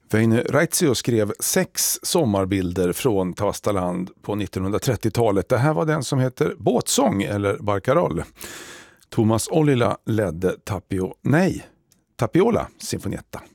Väinö Raitio skrev 6 sommarbilder från Tavastaland på 1930-talet. Det här var den som heter Båtsång eller Barcarolle. Thomas Ollila ledde Tapiola Sinfonietta.